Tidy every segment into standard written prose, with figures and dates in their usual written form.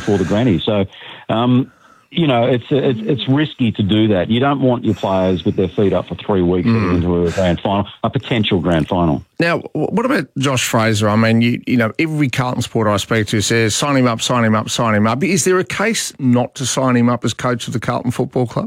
before the granny. So, it's risky to do that. You don't want your players with their feet up for 3 weeks heading into a grand final, a potential grand final. Now, what about Josh Fraser? I mean, you know, every Carlton supporter I speak to says, sign him up, sign him up, sign him up. Is there a case not to sign him up as coach of the Carlton Football Club?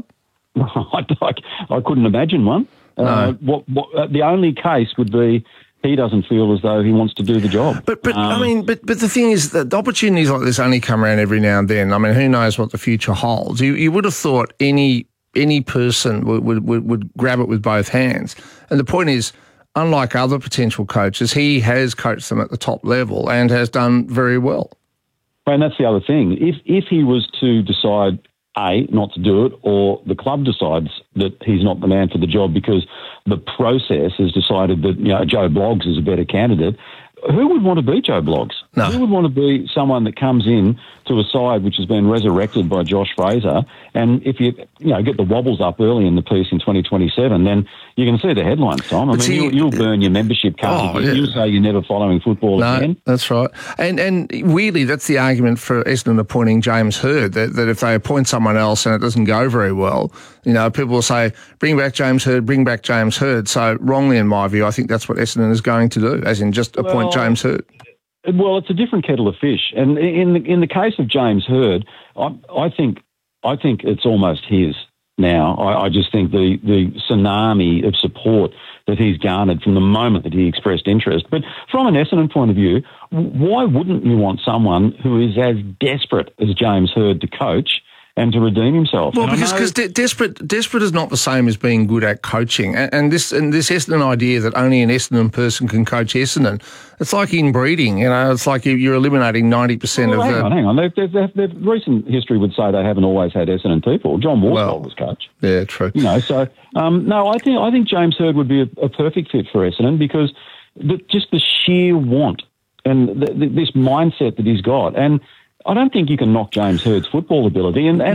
I couldn't imagine one. No. The only case would be he doesn't feel as though he wants to do the job. But the thing is that opportunities like this only come around every now and then. I mean, who knows what the future holds? You would have thought any person would grab it with both hands. And the point is, unlike other potential coaches, he has coached them at the top level and has done very well. And that's the other thing. If he was to decide, A, not to do it, or the club decides that he's not the man for the job because the process has decided that, you know, Joe Bloggs is a better candidate, who would want to be Joe Bloggs? No. Who would want to be someone that comes in to a side which has been resurrected by Josh Fraser? And if you get the wobbles up early in the piece in 2027, then you can see the headlines, Tom. You'll burn your membership card. You'll say you're never following football again. That's right. And weirdly, that's the argument for Essendon appointing James Hird, that if they appoint someone else and it doesn't go very well, you know, people will say, bring back James Hird, bring back James Hird. So wrongly, in my view, I think that's what Essendon is going to do, as in just appoint James Hird. Well, it's a different kettle of fish. And in the case of James Hird, I think it's almost his now. I just think the tsunami of support that he's garnered from the moment that he expressed interest. But from an Essendon point of view, why wouldn't you want someone who is as desperate as James Hird to coach and to redeem himself? Well, because desperate is not the same as being good at coaching. And this Essendon idea that only an Essendon person can coach Essendon, it's like inbreeding. You know, it's like you're eliminating 90% of the... Hang on. Their recent history would say they haven't always had Essendon people. John Worsfold was coach. Yeah, true. You know, so no, I think James Hird would be a perfect fit for Essendon because just the sheer want and this mindset that he's got. And I don't think you can knock James Hird's football ability. But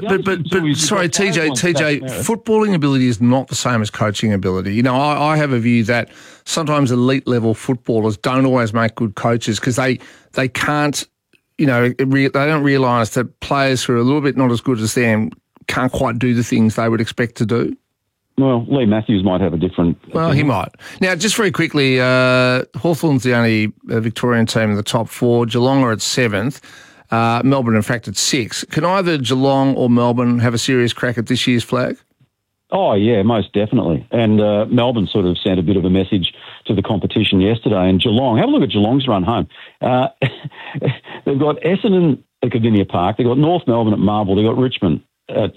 sorry, TJ, footballing ability is not the same as coaching ability. You know, I have a view that sometimes elite level footballers don't always make good coaches because they can't, you know, they don't realise that players who are a little bit not as good as them can't quite do the things they would expect to do. Well, Lee Matthews might have a different... Well, he might. Now, just very quickly, Hawthorn's the only Victorian team in the top 4. Geelong are at 7th. Melbourne, in fact, at 6. Can either Geelong or Melbourne have a serious crack at this year's flag? Oh, yeah, most definitely. And Melbourne sort of sent a bit of a message to the competition yesterday. And Geelong, have a look at Geelong's run home. They've got Essendon at Cardinia Park. They've got North Melbourne at Marvel. They've got Richmond at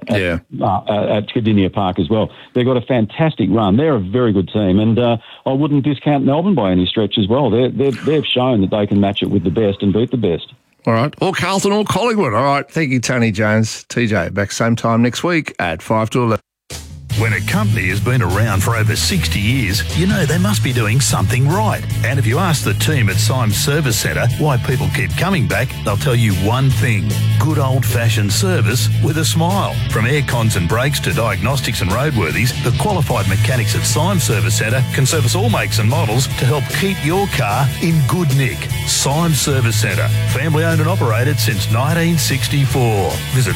Cardinia Park as well. They've got a fantastic run. They're a very good team. And I wouldn't discount Melbourne by any stretch as well. They've shown that they can match it with the best and beat the best. All right. Or Carlton or Collingwood. All right. Thank you, Tony Jones. TJ, back same time next week at 5 to 11. When a company has been around for over 60 years, you know they must be doing something right. And if you ask the team at Symes Service Centre why people keep coming back, they'll tell you one thing: good old-fashioned service with a smile. From air cons and brakes to diagnostics and roadworthies, the qualified mechanics at Symes Service Centre can service all makes and models to help keep your car in good nick. Symes Service Centre, family owned and operated since 1964. Visit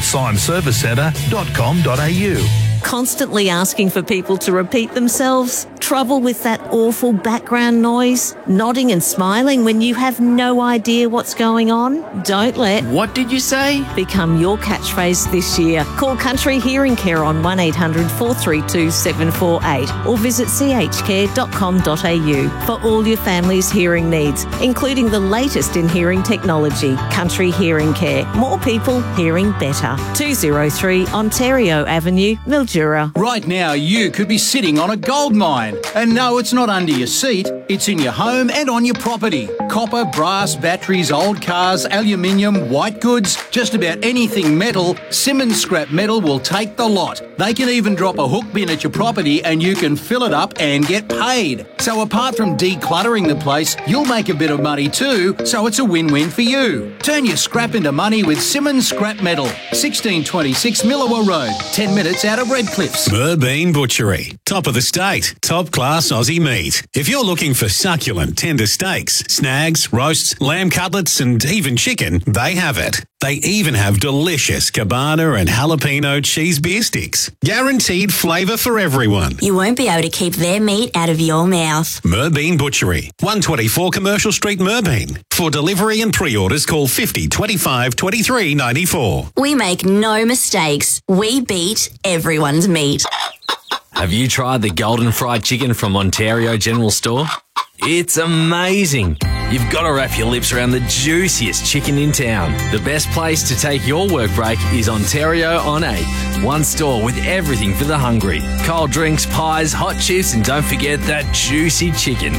symesservicecentre.com.au. Constantly asking for people to repeat themselves? Trouble with that awful background noise? Nodding and smiling when you have no idea what's going on? Don't let "What did you say?" become your catchphrase this year. Call Country Hearing Care on 1800 432 748 or visit chcare.com.au for all your family's hearing needs, including the latest in hearing technology. Country Hearing Care. More people hearing better. 203 Ontario Avenue, Mildura. Right now, you could be sitting on a gold mine. And no, it's not under your seat. It's in your home and on your property. Copper, brass, batteries, old cars, aluminium, white goods, just about anything metal, Simmons Scrap Metal will take the lot. They can even drop a hook bin at your property and you can fill it up and get paid. So apart from decluttering the place, you'll make a bit of money too, so it's a win-win for you. Turn your scrap into money with Simmons Scrap Metal. 1626 Millawa Road, 10 minutes out of Redcliffs. Burbeen Butchery. Top of the state. Top class Aussie meat. If you're looking for succulent, tender steaks, snags, roasts, lamb cutlets and even chicken, they have it. They even have delicious cabana and jalapeno cheese beer sticks. Guaranteed flavour for everyone. You won't be able to keep their meat out of your mouth. Merbein Butchery, 124 Commercial Street, Merbein. For delivery and pre-orders, call 50 25 23 94. We make no mistakes. We beat everyone's meat. Have you tried the Golden Fried Chicken from Ontario General Store? It's amazing. You've got to wrap your lips around the juiciest chicken in town. The best place to take your work break is Ontario on 8th. One store with everything for the hungry. Cold drinks, pies, hot chips, and don't forget that juicy chicken.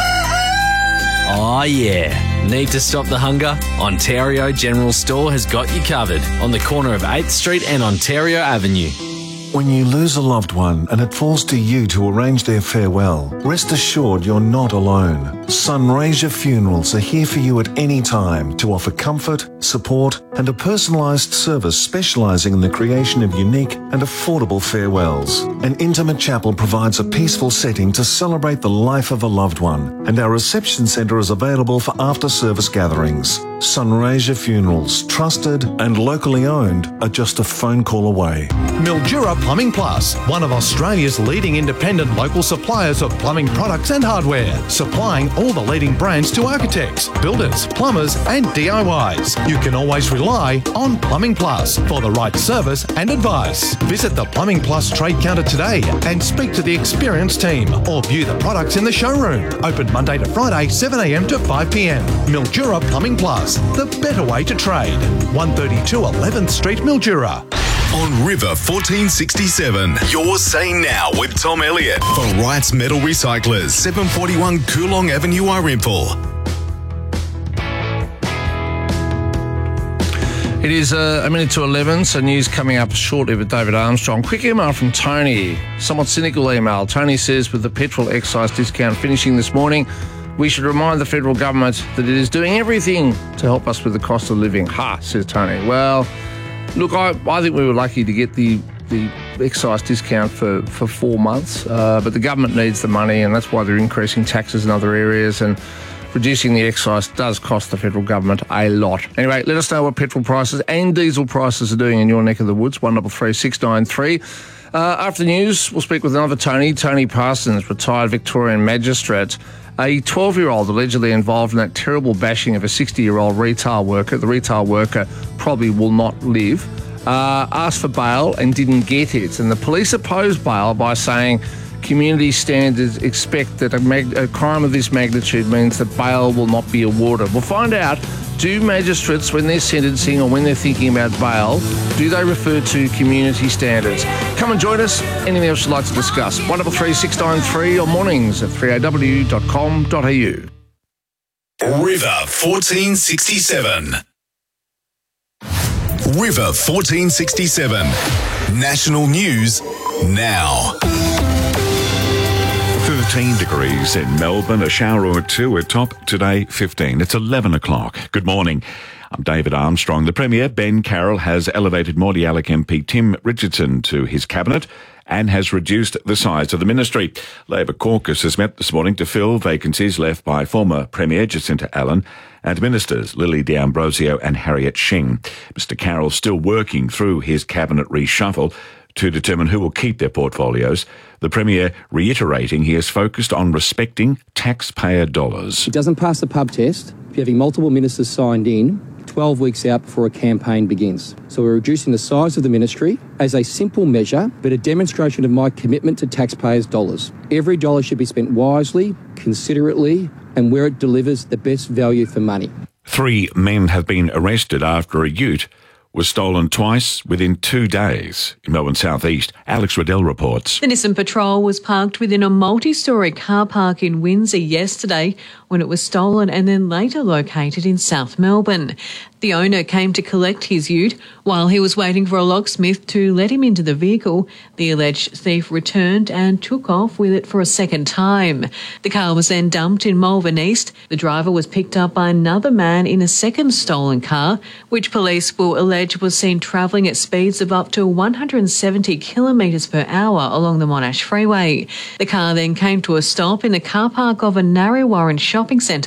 Oh yeah. Need to stop the hunger? Ontario General Store has got you covered on the corner of 8th Street and Ontario Avenue. When you lose a loved one and it falls to you to arrange their farewell, rest assured you're not alone. Sunraysia Funerals are here for you at any time to offer comfort, support and a personalised service specialising in the creation of unique and affordable farewells. An intimate chapel provides a peaceful setting to celebrate the life of a loved one, and our reception centre is available for after-service gatherings. Sunraysia Funerals, trusted and locally owned, are just a phone call away. Mildura Plumbing Plus, one of Australia's leading independent local suppliers of plumbing products and hardware, supplying all the leading brands to architects, builders, plumbers and DIYs. You can always rely on Plumbing Plus for the right service and advice. Visit the Plumbing Plus trade counter today and speak to the experienced team or view the products in the showroom. Open Monday to Friday, 7 a.m. to 5 p.m. Mildura Plumbing Plus, the better way to trade. 132 11th Street, Mildura. On River 1467, you're saying now with Tom Elliott for Wrights Metal Recyclers, 741 Coolong Avenue, Irimple. It is a minute to 11, so news coming up shortly with David Armstrong. Quick email from Tony, somewhat cynical email. Tony says, with the petrol excise discount finishing this morning, we should remind the federal government that it is doing everything to help us with the cost of living. Ha, says Tony. Well, look, I think we were lucky to get the excise discount for 4 months, but the government needs the money, and that's why they're increasing taxes in other areas, and reducing the excise does cost the federal government a lot. Anyway, let us know what petrol prices and diesel prices are doing in your neck of the woods, 133 693. After the news, we'll speak with another Tony Parsons, retired Victorian magistrate, a 12-year-old allegedly involved in that terrible bashing of a 60-year-old retail worker. The retail worker probably will not live. Asked for bail and didn't get it. And the police opposed bail by saying community standards expect that a crime of this magnitude means that bail will not be awarded. We'll find out, do magistrates, when they're sentencing or when they're thinking about bail, do they refer to community standards? Come and join us. Anything else you'd like to discuss? 133 693 or mornings at 3aw.com.au. River 1467. River 1467. National news now. 13 degrees in Melbourne, a shower or two at top. Today, 15. It's 11 o'clock. Good morning. I'm David Armstrong. The Premier, Ben Carroll, has elevated Mordialloc MP Tim Richardson to his cabinet and has reduced the size of the ministry. Labor caucus has met this morning to fill vacancies left by former Premier Jacinta Allen and Ministers Lily D'Ambrosio and Harriet Shing. Mr Carroll still working through his cabinet reshuffle to determine who will keep their portfolios. The Premier reiterating he is focused on respecting taxpayer dollars. It doesn't pass the pub test if you're having multiple ministers signed in 12 weeks out before a campaign begins. So we're reducing the size of the ministry as a simple measure, but a demonstration of my commitment to taxpayers' dollars. Every dollar should be spent wisely, considerately, and where it delivers the best value for money. 3 men have been arrested after a ute was stolen twice within 2 days. In Melbourne South East, Alex Riddell reports. The Nissan Patrol was parked within a multi-storey car park in Windsor yesterday when it was stolen and then later located in South Melbourne. The owner came to collect his ute. While he was waiting for a locksmith to let him into the vehicle, the alleged thief returned and took off with it for a second time. The car was then dumped in Malvern East. The driver was picked up by another man in a second stolen car, which police will allege was seen travelling at speeds of up to 170 kilometres per hour along the Monash Freeway. The car then came to a stop in the car park of a Narre Warren shopping centre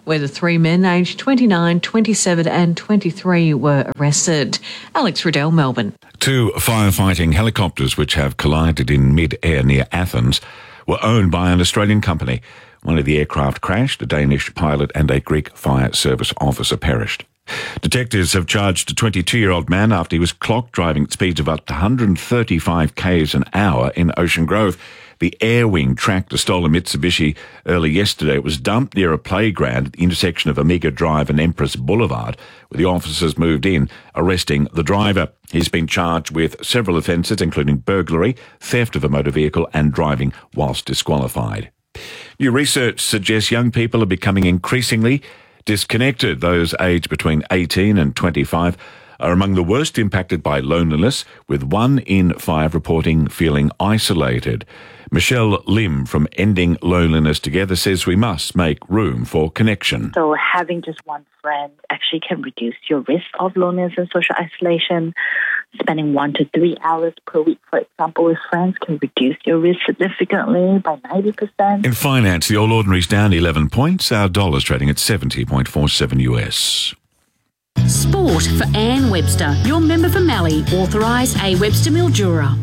where the three men aged 29, 27 and 23 were arrested. Alex Riddell, Melbourne. 2 firefighting helicopters which have collided in mid-air near Athens were owned by an Australian company. One of the aircraft crashed, a Danish pilot and a Greek fire service officer perished. Detectives have charged a 22-year-old man after he was clocked driving at speeds of up to 135 k's an hour in Ocean Grove. The Air Wing tracked a stolen Mitsubishi early yesterday. It was dumped near a playground at the intersection of Amiga Drive and Empress Boulevard, where the officers moved in, arresting the driver. He's been charged with several offences, including burglary, theft of a motor vehicle and driving whilst disqualified. New research suggests young people are becoming increasingly disconnected. Those aged between 18 and 25 are among the worst impacted by loneliness, with 1 in 5 reporting feeling isolated. Michelle Lim from Ending Loneliness Together says we must make room for connection. So having just one friend actually can reduce your risk of loneliness and social isolation. Spending 1 to 3 hours per week, for example, with friends can reduce your risk significantly by 90%. In finance, the All Ordinary's down 11 points. Our dollar's trading at 70.47 US. Sport for Anne Webster, your member for Mallee, authorised A. Webster Mildura.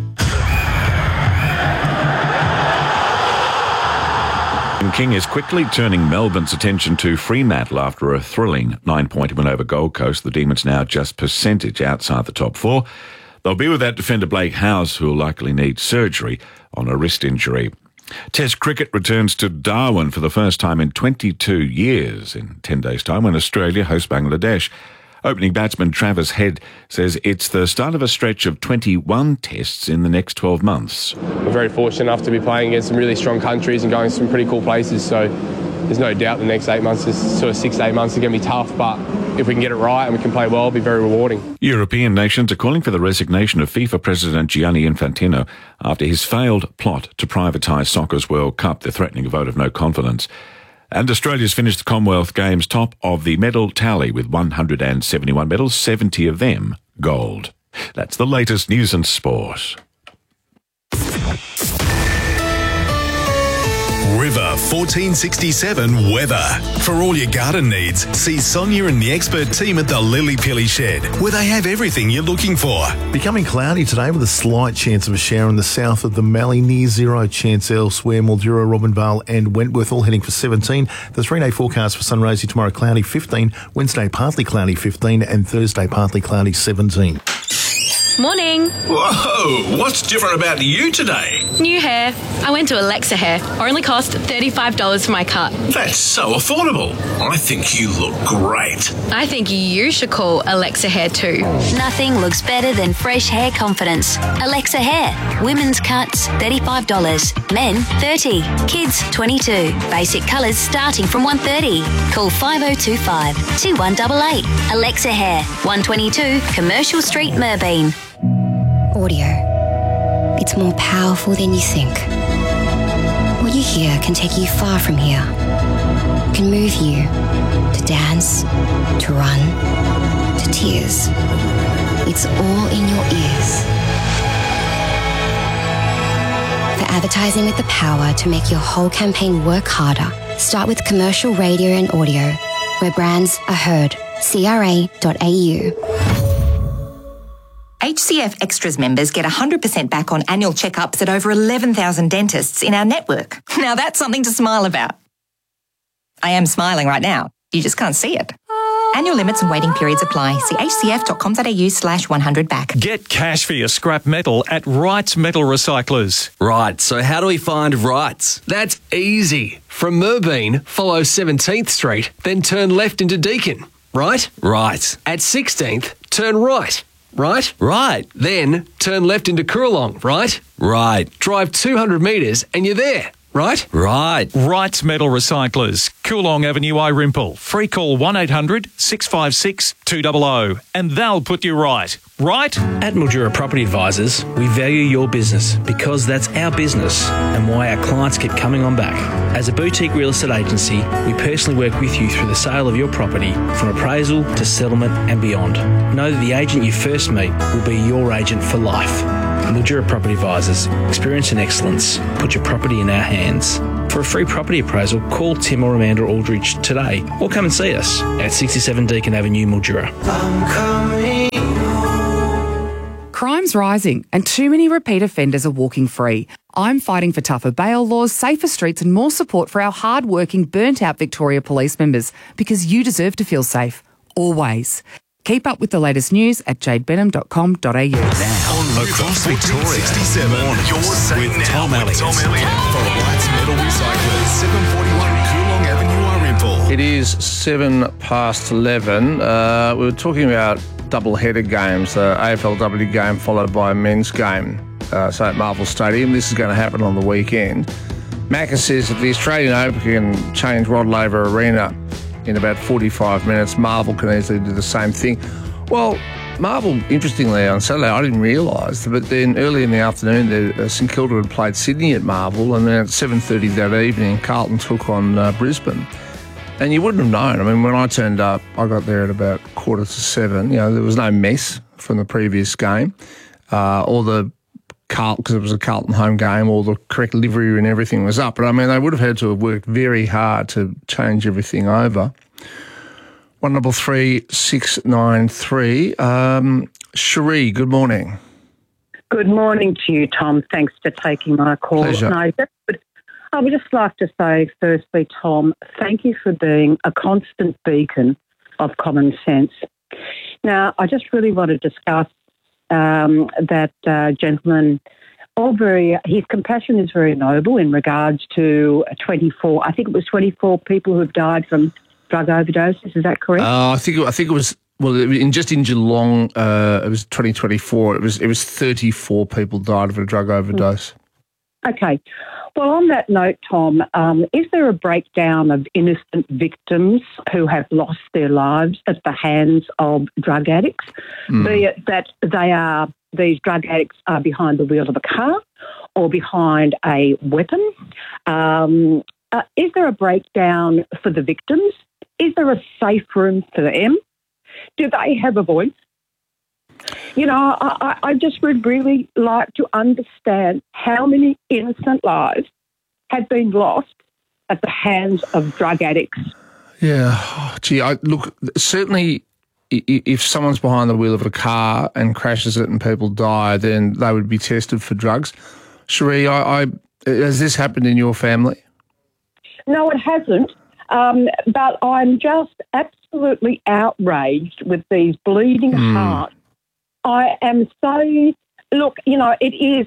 King is quickly turning Melbourne's attention to Fremantle after a thrilling 9-point win over Gold Coast. The Demons now just percentage outside the top 4. They'll be without defender Blake Howes, who will likely need surgery on a wrist injury. Test cricket returns to Darwin for the first time in 22 years in 10 days' time when Australia hosts Bangladesh. Opening batsman Travis Head says it's the start of a stretch of 21 tests in the next 12 months. We're very fortunate enough to be playing against some really strong countries and going to some pretty cool places, so there's no doubt the next 8 months, sort of 6 to 8 months, are going to be tough, but if we can get it right and we can play well, it'll be very rewarding. European nations are calling for the resignation of FIFA President Gianni Infantino after his failed plot to privatise soccer's World Cup. They're threatening a vote of no confidence. And Australia's finished the Commonwealth Games top of the medal tally with 171 medals, 70 of them gold. That's the latest news and sport. River 1467 weather. For all your garden needs, see Sonia and the expert team at the Lily Pilly Shed, where they have everything you're looking for. Becoming cloudy today with a slight chance of a shower in the south of the Mallee, near zero chance elsewhere. Mildura, Robinvale and Wentworth all heading for 17. The 3-day forecast for Sunraysia tomorrow, cloudy 15, Wednesday partly cloudy 15 and Thursday partly cloudy 17. Morning. Whoa, what's different about you today? New hair. I went to Alexa Hair. Only cost $35 for my cut. That's so affordable. I think you look great. I think you should call Alexa Hair too. Nothing looks better than fresh hair confidence. Alexa Hair. Women's cuts, $35. Men, $30. Kids, $22. Basic colours starting from $130. Call 5025 2188. Alexa Hair, 122 Commercial Street, Merbeen. Audio. It's more powerful than you think. What you hear can take you far from here. Can move you to dance, to run, to tears. It's all in your ears. For advertising with the power to make your whole campaign work harder, start with commercial radio and audio, where brands are heard. CRA.au. HCF Extras members get 100% back on annual checkups at over 11,000 dentists in our network. Now that's something to smile about. I am smiling right now. You just can't see it. Annual limits and waiting periods apply. See hcf.com.au/100back. Get cash for your scrap metal at Wrights Metal Recyclers. Right, so how do we find Wrights? That's easy. From Merbeen, follow 17th Street, then turn left into Deakin. Right? Right. At 16th, turn right. Right? Right. Then turn left into Coorong, right? Right. Drive 200 metres and you're there, right? Right. Wrights Metal Recyclers, Coorong Avenue, Irimple. Free call 1800 656 200 and they'll put you right. Right? At Mildura Property Advisors, we value your business because that's our business and why our clients keep coming on back. As a boutique real estate agency, we personally work with you through the sale of your property, from appraisal to settlement and beyond. Know that the agent you first meet will be your agent for life. Mildura Property Advisors. Experience and excellence. Put your property in our hands. For a free property appraisal, call Tim or Amanda Aldridge today or come and see us at 67 Deakin Avenue, Mildura. Crime's rising and too many repeat offenders are walking free. I'm fighting for tougher bail laws, safer streets and more support for our hard-working, burnt-out Victoria police members because you deserve to feel safe. Always. Keep up with the latest news at jadebenham.com.au. Now, across Victoria, 67, you're with Tom Elliott. For White's Metal Recyclers, 741 Coolong Avenue, Arimpool. It is 11:07. We were talking about double-header games, AFLW game followed by a men's game, so at Marvel Stadium. This is going to happen on the weekend. Macca says if the Australian Open can change Rod Laver Arena in about 45 minutes, Marvel can easily do the same thing. Well, Marvel, interestingly, on Saturday, I didn't realise, but then early in the afternoon, St Kilda had played Sydney at Marvel, and then at 7:30 that evening, Carlton took on Brisbane. And you wouldn't have known. I mean, when I turned up, I got there at about 7:15. You know, there was no mess from the previous game. All the Carlton, because it was a Carlton home game, all the correct livery and everything was up. But I mean, they would have had to have worked very hard to change everything over. 133693. Cherie, good morning. Good morning to you, Tom. Thanks for taking my call. Pleasure. I would just like to say, firstly, Tom, thank you for being a constant beacon of common sense. Now, I just really want to discuss that gentleman. His compassion is very noble in regards to 24. I think it was 24 people who have died from drug overdoses. Is that correct? I think it was. Well, in Geelong, it was 2024. It was 34 people died of a drug overdose. Okay. Well, on that note, Tom, is there a breakdown of innocent victims who have lost their lives at the hands of drug addicts, be it that these drug addicts are behind the wheel of a car or behind a weapon? Is there a breakdown for the victims? Is there a safe room for them? Do they have a voice? You know, I just would really like to understand how many innocent lives have been lost at the hands of drug addicts. Yeah. Look, certainly if someone's behind the wheel of a car and crashes it and people die, then they would be tested for drugs. Cherie, has this happened in your family? No, it hasn't. But I'm just absolutely outraged with these bleeding hearts. I am so. Look, you know, it is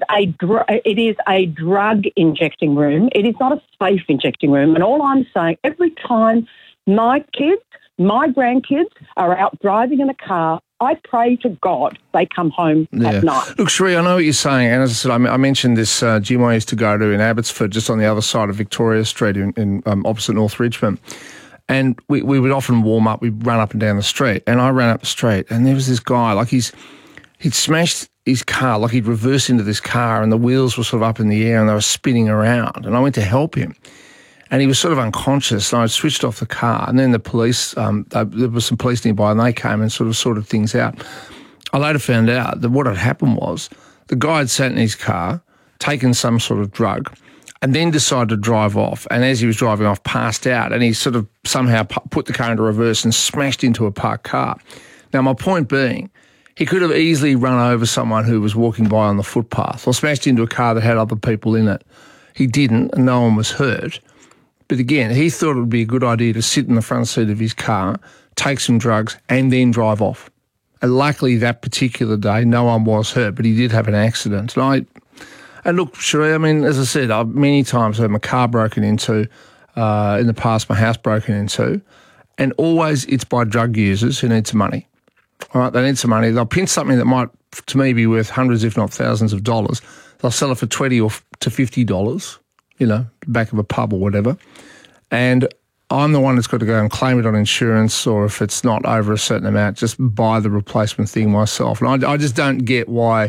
a drug injecting room. It is not a safe injecting room. And all I'm saying, every time my kids, my grandkids are out driving in a car, I pray to God they come home at night. Look, Cherie, I know what you're saying. And as I said, I mentioned this gym I used to go to in Abbotsford, just on the other side of Victoria Street in opposite North Richmond. And we would often warm up. We'd run up and down the street. And I ran up the street and there was this guy, like he'd smashed his car, like he'd reversed into this car and the wheels were sort of up in the air and they were spinning around. And I went to help him. And he was sort of unconscious, and I switched off the car. And then the police, there was some police nearby, and they came and sort of sorted things out. I later found out that what had happened was the guy had sat in his car, taken some sort of drug, and then decided to drive off. And as he was driving off, passed out, and he sort of somehow put the car into reverse and smashed into a parked car. Now, my point being, he could have easily run over someone who was walking by on the footpath or smashed into a car that had other people in it. He didn't, and no one was hurt. But again, he thought it would be a good idea to sit in the front seat of his car, take some drugs, and then drive off. And luckily, that particular day, no one was hurt, but he did have an accident. And look, Cherie, I mean, as I said, I've many times had my car broken into, in the past, my house broken into, and always it's by drug users who need some money. All right, they need some money. They'll pinch something that might, to me, be worth hundreds, if not thousands of dollars. They'll sell it for $20 or to $50. You know, back of a pub or whatever. And I'm the one that's got to go and claim it on insurance, or if it's not over a certain amount, just buy the replacement thing myself. And I just don't get why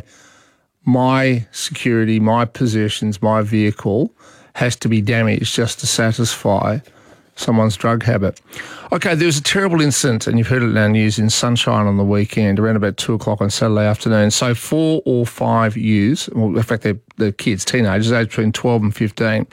my security, my possessions, my vehicle has to be damaged just to satisfy someone's drug habit. Okay, there was a terrible incident, and you've heard it in our news, in Sunshine on the weekend, around about 2 o'clock on Saturday afternoon. So 4 or 5 youths, well, in fact, they're kids, teenagers, aged between 12 and 15.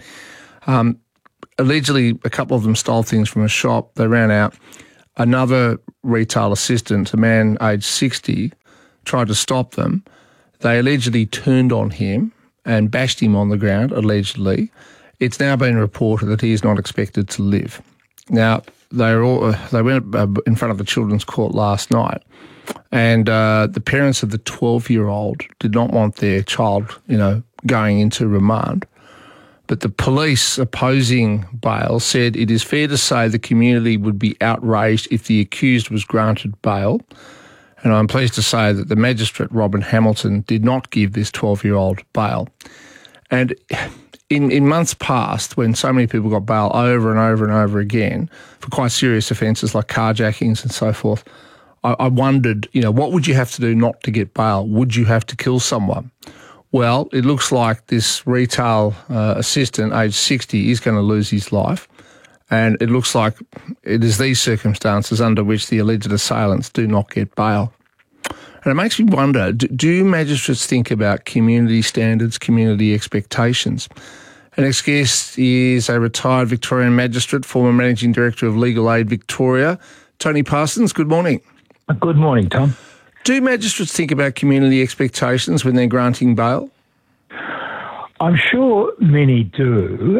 Allegedly, a couple of them stole things from a shop. They ran out. Another retail assistant, a man aged 60, tried to stop them. They allegedly turned on him and bashed him on the ground, allegedly. It's now been reported that he is not expected to live. Now, they went in front of the Children's Court last night, and the parents of the 12-year-old did not want their child, going into remand. But the police opposing bail said it is fair to say the community would be outraged if the accused was granted bail. And I'm pleased to say that the magistrate, Robin Hamilton, did not give this 12-year-old bail. And in months past, when so many people got bail over and over and over again for quite serious offences like carjackings and so forth, I wondered, what would you have to do not to get bail? Would you have to kill someone? Well, it looks like this retail assistant, aged 60, is going to lose his life. And it looks like it is these circumstances under which the alleged assailants do not get bail. And it makes me wonder, do magistrates think about community standards, community expectations? Our next guest is a retired Victorian magistrate, former Managing Director of Legal Aid Victoria, Tony Parsons. Good morning. Good morning, Tom. Do magistrates think about community expectations when they're granting bail? I'm sure many do.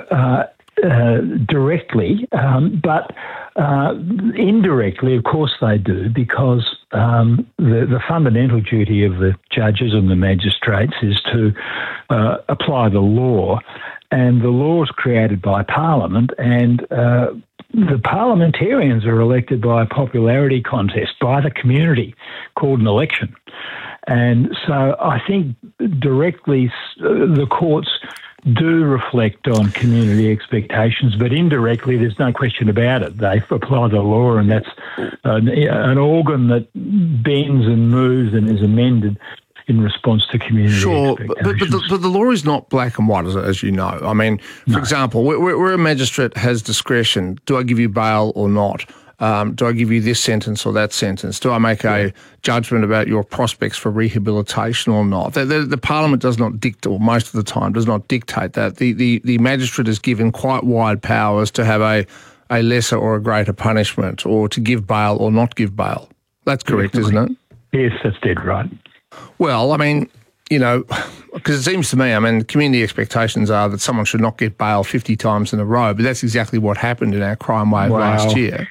Directly, but indirectly, of course they do, because the fundamental duty of the judges and the magistrates is to apply the law, and the law is created by Parliament, and the parliamentarians are elected by a popularity contest by the community called an election. And so I think directly the courts do reflect on community expectations, but indirectly, there's no question about it. They apply the law, and that's an organ that bends and moves and is amended in response to community expectations. But the law is not black and white, as you know. I mean, for example, where a magistrate has discretion, do I give you bail or not? Do I give you this sentence or that sentence? Do I make a judgment about your prospects for rehabilitation or not? The Parliament does not dictate, or most of the time does not dictate that. The magistrate is given quite wide powers to have a lesser or a greater punishment, or to give bail or not give bail. That's correct, isn't it? Yes, that's dead right. Well, I mean, because it seems to me, community expectations are that someone should not get bail 50 times in a row, but that's exactly what happened in our crime wave last year.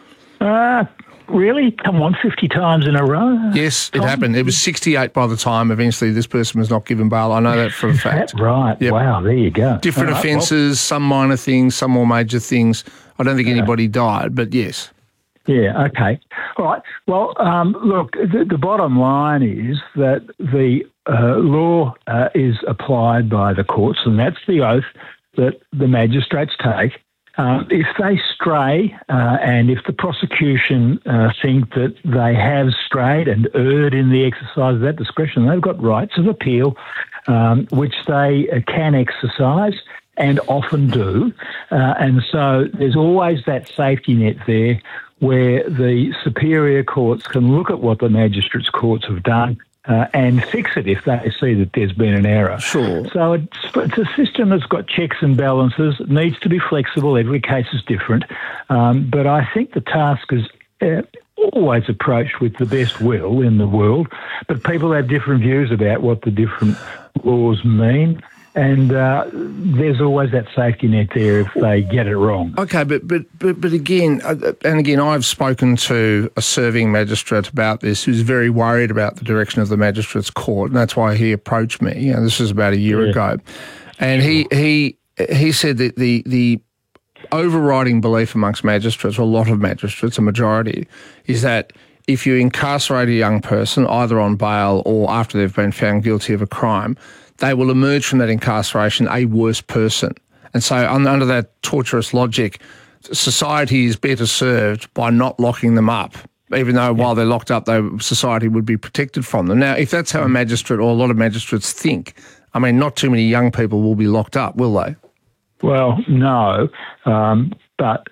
Really? Come on, 50 times in a row? Yes, it happened. It was 68 by the time eventually this person was not given bail. I know that for a fact. Right. Yep. Wow, there you go. Different offences, some minor things, some more major things. I don't think anybody died, but yes. Yeah, okay. All right. Well, look, the bottom line is that the law is applied by the courts, and that's the oath that the magistrates take. If they stray, and if the prosecution think that they have strayed and erred in the exercise of that discretion, they've got rights of appeal, which they can exercise and often do. And so there's always that safety net there where the superior courts can look at what the magistrates' courts have done and fix it if they see that there's been an error. Sure. So it's a system that's got checks and balances. It needs to be flexible. Every case is different. But I think the task is always approached with the best will in the world. But people have different views about what the different laws mean. And there's always that safety net there if they get it wrong. Okay, but again, I've spoken to a serving magistrate about this who's very worried about the direction of the magistrate's court, and that's why he approached me. This was about a year ago, and he said that the overriding belief amongst magistrates, or a lot of magistrates, a majority, is that if you incarcerate a young person, either on bail or after they've been found guilty of a crime, they will emerge from that incarceration a worse person. And so under that torturous logic, society is better served by not locking them up, even though while they're locked up, society would be protected from them. Now, if that's how a magistrate or a lot of magistrates think, not too many young people will be locked up, will they? Well, no. but,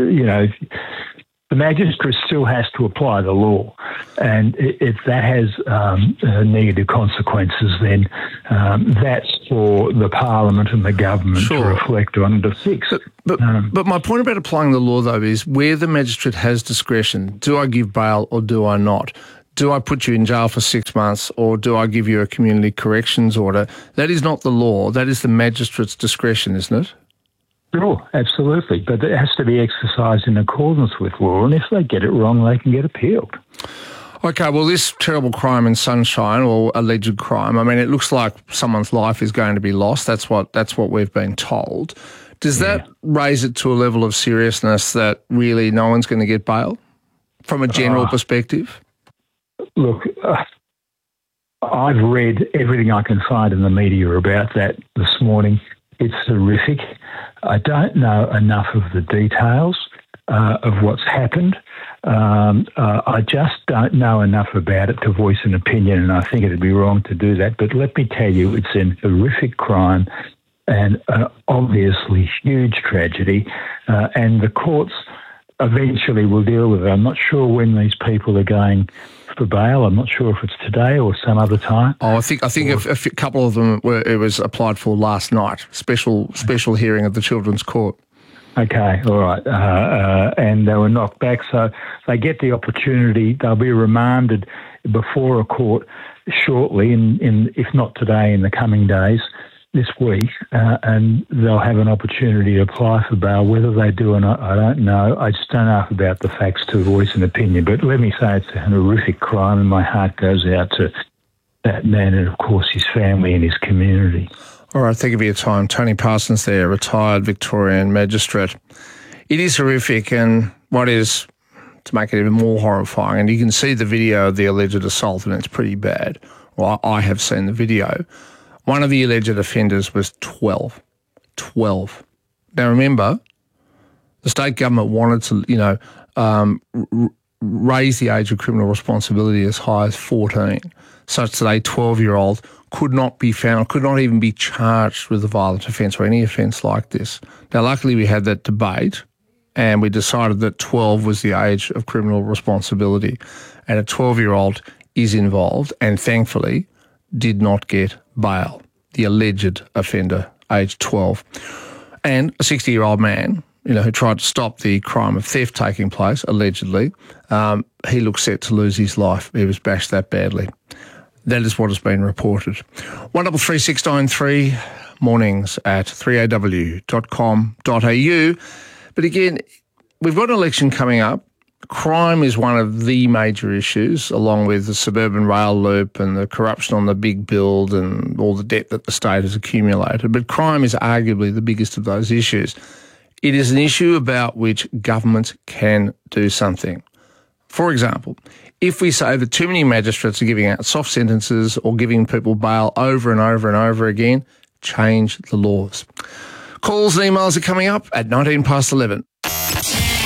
the magistrate still has to apply the law. And if that has negative consequences, then that's for the Parliament and the government to reflect on and to fix. But my point about applying the law, though, is where the magistrate has discretion, do I give bail or do I not? Do I put you in jail for 6 months or do I give you a community corrections order? That is not the law. That is the magistrate's discretion, isn't it? Sure, absolutely. But it has to be exercised in accordance with law, and if they get it wrong, they can get appealed. Okay, well, this terrible crime in Sunshine, or alleged crime, I mean, it looks like someone's life is going to be lost. That's what we've been told. Does that raise it to a level of seriousness that really no one's going to get bail from a general perspective? Look, I've read everything I can find in the media about that this morning. It's horrific. I don't know enough of the details of what's happened. I just don't know enough about it to voice an opinion, and I think it'd be wrong to do that. But let me tell you, it's an horrific crime and obviously huge tragedy, and the courts eventually will deal with it. I'm not sure when these people are going for bail. I'm not sure if it's today or some other time. Oh, I think a couple of them it was applied for last night. Special hearing of the Children's Court. Okay, all right. And they were knocked back, so they get the opportunity. They'll be remanded before a court shortly, in if not today, in the coming days, this week, and they'll have an opportunity to apply for bail. Whether they do or not, I don't know. I just don't know enough about the facts to voice an opinion. But let me say it's a horrific crime, and my heart goes out to that man and, of course, his family and his community. All right, thank you for your time. Tony Parsons there, retired Victorian magistrate. It is horrific, and what is, to make it even more horrifying, and you can see the video of the alleged assault, and it's pretty bad. Well, I have seen the video. One of the alleged offenders was 12. 12. Now, remember, the state government wanted to, raise the age of criminal responsibility as high as 14, such that a 12-year-old could not be found, could not even be charged with a violent offence or any offence like this. Now, luckily, we had that debate and we decided that 12 was the age of criminal responsibility, and a 12-year-old is involved and, thankfully, did not get bail, the alleged offender, aged 12. And a 60-year-old man, who tried to stop the crime of theft taking place, allegedly, he looks set to lose his life. He was bashed that badly. That is what has been reported. 133693, mornings at 3aw.com.au. But again, we've got an election coming up. Crime is one of the major issues, along with the suburban rail loop and the corruption on the big build and all the debt that the state has accumulated. But crime is arguably the biggest of those issues. It is an issue about which governments can do something. For example, if we say that too many magistrates are giving out soft sentences or giving people bail over and over and over again, change the laws. Calls and emails are coming up at 11:19.